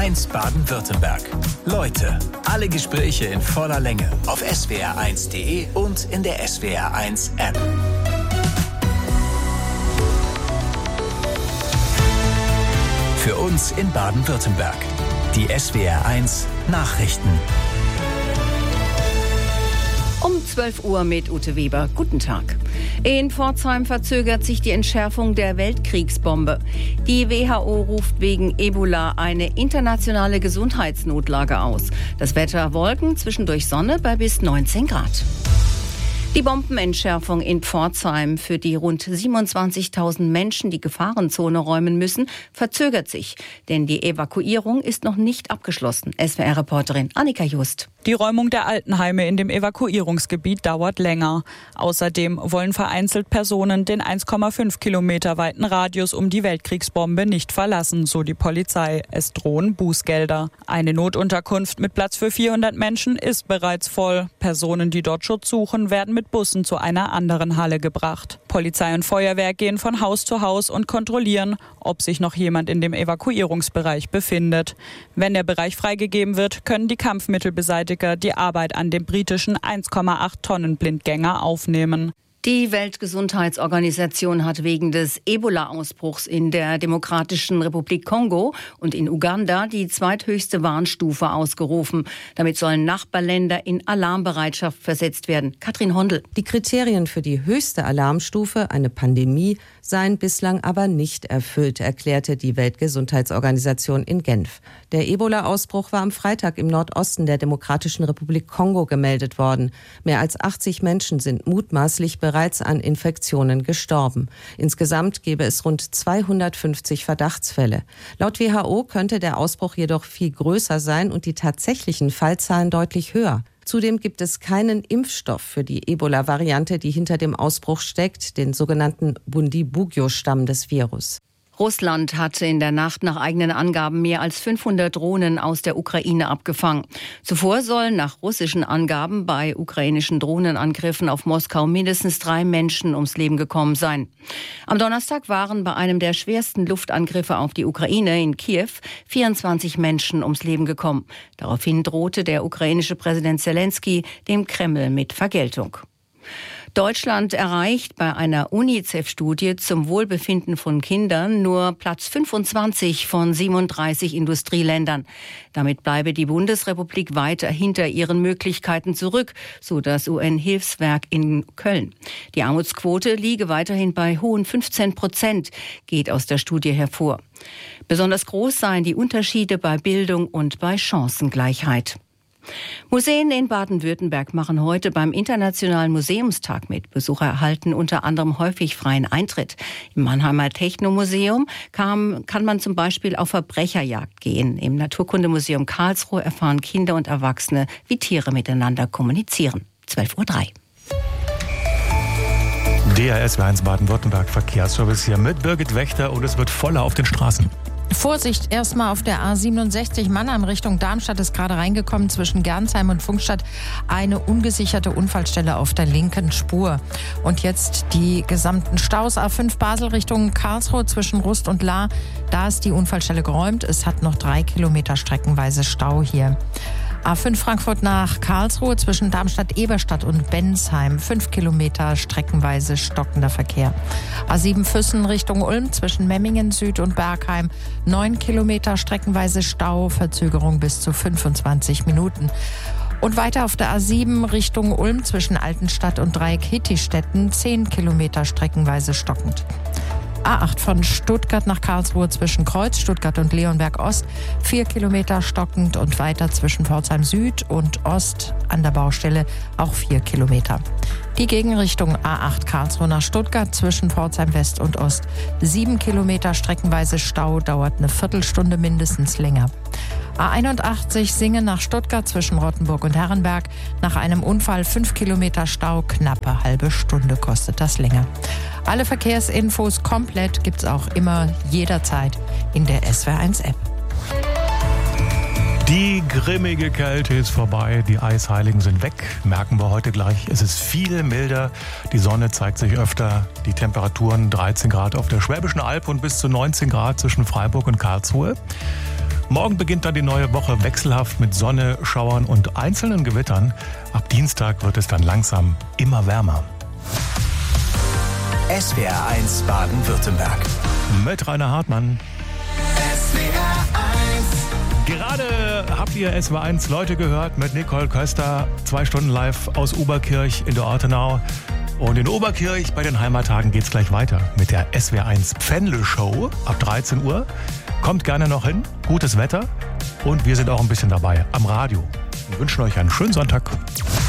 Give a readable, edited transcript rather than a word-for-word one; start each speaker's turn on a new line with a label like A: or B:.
A: SWR1 Baden-Württemberg. Leute, alle Gespräche in voller Länge auf swr1.de und in der SWR1 App. Für uns in Baden-Württemberg. Die SWR1 Nachrichten.
B: Um 12 Uhr mit Ute Weber. Guten Tag. In Pforzheim verzögert sich die Entschärfung der Weltkriegsbombe. Die WHO ruft wegen Ebola eine internationale Gesundheitsnotlage aus. Das Wetter: Wolken, zwischendurch Sonne bei bis 19 Grad. Die Bombenentschärfung in Pforzheim für die rund 27.000 Menschen, die Gefahrenzone räumen müssen, verzögert sich. Denn die Evakuierung ist noch nicht abgeschlossen. SWR-Reporterin Annika Just.
C: Die Räumung der Altenheime in dem Evakuierungsgebiet dauert länger. Außerdem wollen vereinzelt Personen den 1,5 Kilometer weiten Radius um die Weltkriegsbombe nicht verlassen, so die Polizei. Es drohen Bußgelder. Eine Notunterkunft mit Platz für 400 Menschen ist bereits voll. Personen, die dort Schutz suchen, werden mit Bussen zu einer anderen Halle gebracht. Polizei und Feuerwehr gehen von Haus zu Haus und kontrollieren, ob sich noch jemand in dem Evakuierungsbereich befindet. Wenn der Bereich freigegeben wird, können die Kampfmittelbeseitiger die Arbeit an dem britischen 1,8 Tonnen Blindgänger aufnehmen.
B: Die Weltgesundheitsorganisation hat wegen des Ebola-Ausbruchs in der Demokratischen Republik Kongo und in Uganda die zweithöchste Warnstufe ausgerufen. Damit sollen Nachbarländer in Alarmbereitschaft versetzt werden. Katrin Hondel.
D: Die Kriterien für die höchste Alarmstufe, eine Pandemie, seien bislang aber nicht erfüllt, erklärte die Weltgesundheitsorganisation in Genf. Der Ebola-Ausbruch war am Freitag im Nordosten der Demokratischen Republik Kongo gemeldet worden. Mehr als 80 Menschen sind mutmaßlich bereits an Infektionen gestorben. Insgesamt gäbe es rund 250 Verdachtsfälle. Laut WHO könnte der Ausbruch jedoch viel größer sein und die tatsächlichen Fallzahlen deutlich höher. Zudem gibt es keinen Impfstoff für die Ebola-Variante, die hinter dem Ausbruch steckt, den sogenannten Bundibugyo-Stamm des Virus.
B: Russland hatte in der Nacht nach eigenen Angaben mehr als 500 Drohnen aus der Ukraine abgefangen. Zuvor sollen nach russischen Angaben bei ukrainischen Drohnenangriffen auf Moskau mindestens 3 Menschen ums Leben gekommen sein. Am Donnerstag waren bei einem der schwersten Luftangriffe auf die Ukraine in Kiew 24 Menschen ums Leben gekommen. Daraufhin drohte der ukrainische Präsident Zelensky dem Kreml mit Vergeltung. Deutschland erreicht bei einer UNICEF-Studie zum Wohlbefinden von Kindern nur Platz 25 von 37 Industrieländern. Damit bleibe die Bundesrepublik weiter hinter ihren Möglichkeiten zurück, so das UN-Hilfswerk in Köln. Die Armutsquote liege weiterhin bei hohen 15%, geht aus der Studie hervor. Besonders groß seien die Unterschiede bei Bildung und bei Chancengleichheit. Museen in Baden-Württemberg machen heute beim Internationalen Museumstag mit. Besucher erhalten unter anderem häufig freien Eintritt. Im Mannheimer Technomuseum kann man zum Beispiel auf Verbrecherjagd gehen. Im Naturkundemuseum Karlsruhe erfahren Kinder und Erwachsene, wie Tiere miteinander kommunizieren. 12:03 Uhr.
E: Der SWR1 Baden-Württemberg Verkehrsservice hier mit Birgit Wächter und es wird voller auf den Straßen.
F: Vorsicht erstmal auf der A67 Mannheim Richtung Darmstadt ist gerade reingekommen zwischen Gernsheim und Pfungstadt eine ungesicherte Unfallstelle auf der linken Spur. Und jetzt die gesamten Staus. A5 Basel Richtung Karlsruhe zwischen Rust und Lahr. Da ist die Unfallstelle geräumt. Es hat noch 3 Kilometer streckenweise Stau hier. A5 Frankfurt nach Karlsruhe zwischen Darmstadt-Eberstadt und Bensheim. 5 Kilometer streckenweise stockender Verkehr. A7 Füssen Richtung Ulm zwischen Memmingen Süd und Bergheim. 9 Kilometer streckenweise Stau, Verzögerung bis zu 25 Minuten. Und weiter auf der A7 Richtung Ulm zwischen Altenstadt und Dreieck Hittistetten. 10 Kilometer streckenweise stockend. A8 von Stuttgart nach Karlsruhe zwischen Kreuz, Stuttgart und Leonberg Ost. 4 Kilometer stockend und weiter zwischen Pforzheim Süd und Ost an der Baustelle auch 4 Kilometer. Die Gegenrichtung A8 Karlsruhe nach Stuttgart zwischen Pforzheim West und Ost. 7 Kilometer streckenweise Stau, dauert eine Viertelstunde mindestens länger. A81 Singen nach Stuttgart zwischen Rottenburg und Herrenberg. Nach einem Unfall 5 Kilometer Stau, knappe halbe Stunde kostet das länger. Alle Verkehrsinfos komplett gibt's auch immer jederzeit in der SWR1-App.
E: Die grimmige Kälte ist vorbei, die Eisheiligen sind weg, merken wir heute gleich. Es ist viel milder, die Sonne zeigt sich öfter, die Temperaturen 13 Grad auf der Schwäbischen Alb und bis zu 19 Grad zwischen Freiburg und Karlsruhe. Morgen beginnt dann die neue Woche wechselhaft mit Sonne, Schauern und einzelnen Gewittern. Ab Dienstag wird es dann langsam immer wärmer.
A: SWR1 Baden-Württemberg.
E: Mit Rainer Hartmann. Gerade habt ihr SWR1 Leute gehört mit Nicole Köster. 2 Stunden live aus Oberkirch in der Ortenau. Und in Oberkirch bei den Heimattagen geht's gleich weiter mit der SWR1 Pfändle-Show ab 13 Uhr. Kommt gerne noch hin, gutes Wetter und wir sind auch ein bisschen dabei am Radio. Wir wünschen euch einen schönen Sonntag.